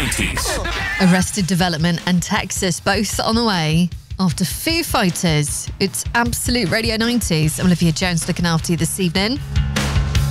90s. Arrested Development and Texas both on the way. After Foo Fighters, it's Absolute Radio 90s. I'm Olivia Jones looking after you this evening.